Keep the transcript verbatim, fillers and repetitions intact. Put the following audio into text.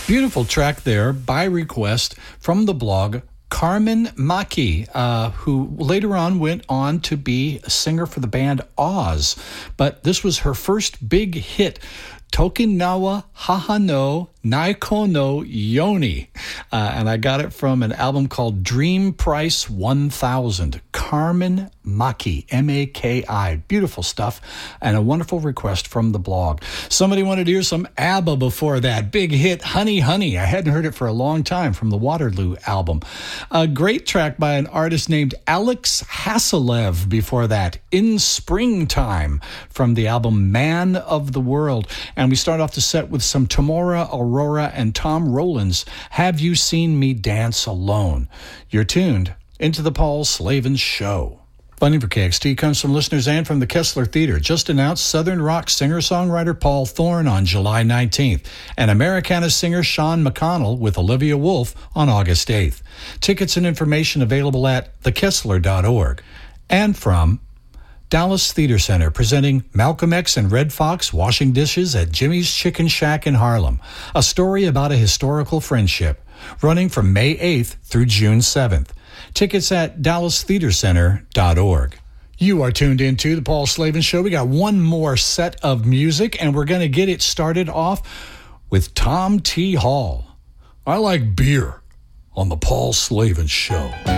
Beautiful track there by request from the blog Carmen Maki, uh, who later on went on to be a singer for the band Oz. But this was her first big hit, Tokinawa Hahano Naiko no Yoni. Uh, and I got it from an album called Dream Price one thousand. Carmen Maki, M A K I. Beautiful stuff, and a wonderful request from the blog. Somebody wanted to hear some ABBA before that. Big hit, Honey Honey. I hadn't heard it for a long time from the Waterloo album. A great track by an artist named Alex Hasselev before that, In Springtime, from the album Man of the World. And we start off the set with some Tamora Aurora and Tom Rowlands, Have You Seen Me Dance Alone? You're tuned into the Paul Slavin Show. Funding for K X T comes from listeners and from the Kessler Theater. Just announced Southern rock singer-songwriter Paul Thorne on July nineteenth, and Americana singer Sean McConnell with Olivia Wolfe on August eighth. Tickets and information available at the kessler dot org. And from Dallas Theater Center, presenting Malcolm X and Red Fox washing dishes at Jimmy's Chicken Shack in Harlem. A story about a historical friendship, running from May eighth through June seventh. Tickets at dallas theater center dot org. You are tuned into the Paul Slavin Show. We got one more set of music, and we're going to get it started off with Tom T. Hall. I like beer on the Paul Slavin Show.